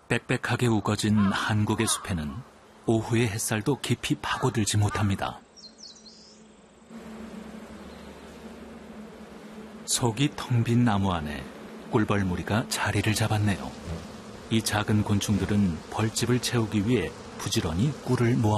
빽빽하게 우거진 한국의 숲에는 오후의 햇살도 깊이 파고들지 못합니다. 속이 텅 빈 나무 안에 꿀벌무리가 자리를 잡았네요. 이 작은 곤충들은 벌집을 채우기 위해 부지런히 꿀을 모아